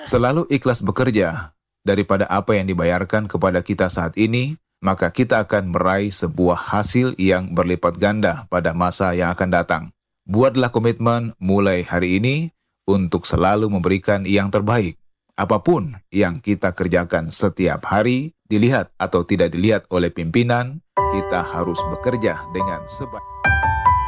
selalu ikhlas bekerja daripada apa yang dibayarkan kepada kita saat ini, maka kita akan meraih sebuah hasil yang berlipat ganda pada masa yang akan datang. Buatlah komitmen mulai hari ini untuk selalu memberikan yang terbaik. Apapun yang kita kerjakan setiap hari, dilihat atau tidak dilihat oleh pimpinan, kita harus bekerja dengan sebaik.